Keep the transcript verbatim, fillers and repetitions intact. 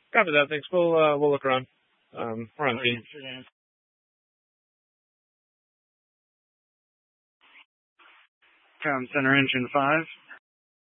Copy that. Thanks. We'll uh, we'll look around. Um, we're on scene. Com Center Engine five.